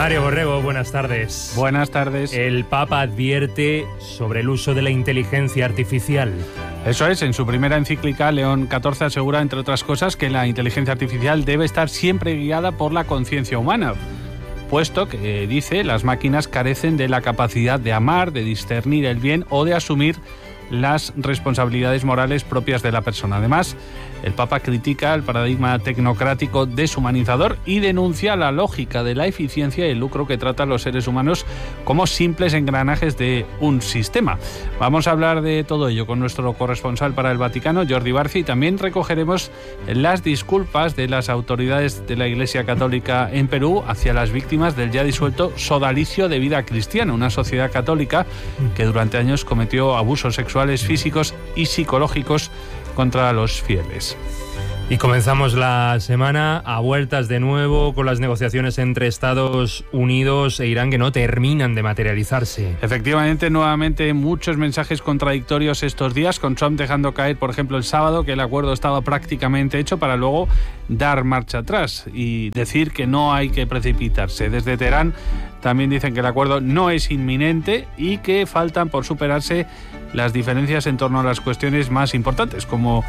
Mario Borrego, buenas tardes. Buenas tardes. El Papa advierte sobre el uso de la inteligencia artificial. Eso es, en su primera encíclica, León XIV asegura, entre otras cosas, que la inteligencia artificial debe estar siempre guiada por la conciencia humana, puesto que, dice, las máquinas carecen de la capacidad de amar, de discernir el bien o de asumir las responsabilidades morales propias de la persona. Además, el Papa critica el paradigma tecnocrático deshumanizador y denuncia la lógica de la eficiencia y el lucro que tratan los seres humanos como simples engranajes de un sistema. Vamos a hablar de todo ello con nuestro corresponsal para el Vaticano, Jordi Barci, y también recogeremos las disculpas de las autoridades de la Iglesia Católica en Perú hacia las víctimas del ya disuelto Sodalicio de Vida Cristiana, una sociedad católica que durante años cometió abusos sexuales, físicos y psicológicos contra los fieles. Y comenzamos la semana a vueltas de nuevo con las negociaciones entre Estados Unidos e Irán que no terminan de materializarse. Efectivamente, nuevamente muchos mensajes contradictorios estos días, con Trump dejando caer, por ejemplo, el sábado que el acuerdo estaba prácticamente hecho para luego dar marcha atrás y decir que no hay que precipitarse. Desde Teherán también dicen que el acuerdo no es inminente y que faltan por superarse las diferencias en torno a las cuestiones más importantes, como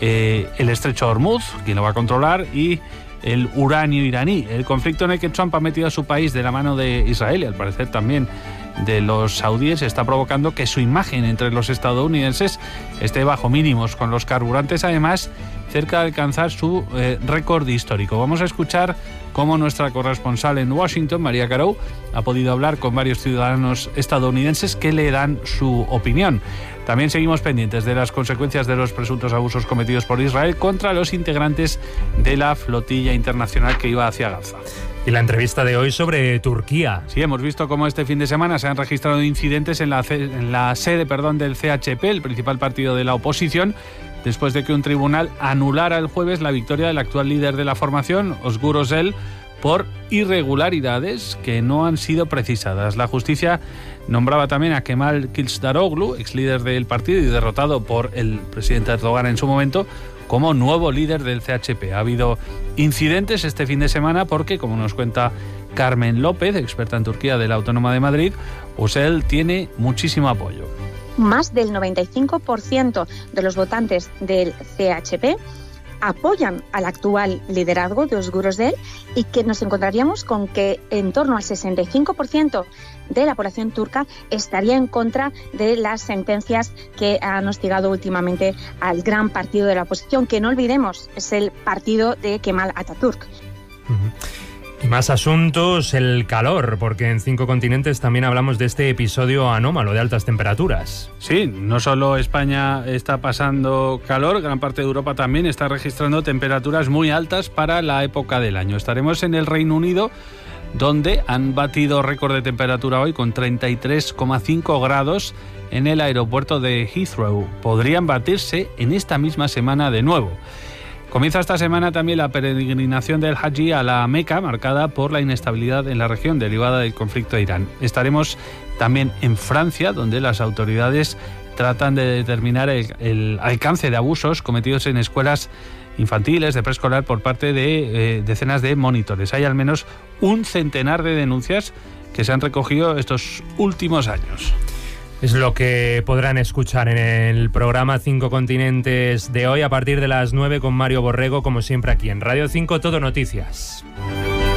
el estrecho de Hormuz, quién lo va a controlar, y el uranio iraní. El conflicto en el que Trump ha metido a su país de la mano de Israel y al parecer también de los saudíes está provocando que su imagen entre los estadounidenses esté bajo mínimos, con los carburantes además cerca de alcanzar su récord histórico. Vamos a escuchar cómo nuestra corresponsal en Washington, María Carou, ha podido hablar con varios ciudadanos estadounidenses que le dan su opinión. También seguimos pendientes de las consecuencias de los presuntos abusos cometidos por Israel contra los integrantes de la flotilla internacional que iba hacia Gaza. Y la entrevista de hoy sobre Turquía. Sí, hemos visto cómo este fin de semana se han registrado incidentes en la sede del CHP, el principal partido de la oposición, después de que un tribunal anulara el jueves la victoria del actual líder de la formación, Özgür Özel, por irregularidades que no han sido precisadas. La justicia nombraba también a Kemal Kılıçdaroğlu, ex líder del partido y derrotado por el presidente Erdogan en su momento, como nuevo líder del CHP. Ha habido incidentes este fin de semana porque, como nos cuenta Carmen López, experta en Turquía de la Autónoma de Madrid, Özel tiene muchísimo apoyo. Más del 95% de los votantes del CHP apoyan al actual liderazgo de Özgür Özel y que nos encontraríamos con que en torno al 65% de la población turca estaría en contra de las sentencias que han hostigado últimamente al gran partido de la oposición, que no olvidemos es el partido de Kemal Atatürk. Y más asuntos, el calor, porque en 5 continentes también hablamos de este episodio anómalo de altas temperaturas. Sí, no solo España está pasando calor, gran parte de Europa también está registrando temperaturas muy altas para la época del año. Estaremos en el Reino Unido, donde han batido récord de temperatura hoy con 33,5 grados en el aeropuerto de Heathrow. Podrían batirse en esta misma semana de nuevo. Comienza esta semana también la peregrinación del Hajj a la Meca, marcada por la inestabilidad en la región derivada del conflicto de Irán. Estaremos también en Francia, donde las autoridades tratan de determinar el alcance de abusos cometidos en escuelas infantiles de preescolar por parte de decenas de monitores. Hay al menos un centenar de denuncias que se han recogido estos últimos años. Es lo que podrán escuchar en el programa 5 Continentes de hoy a partir de las 9 con Mario Borrego, como siempre aquí en Radio 5 Todo Noticias.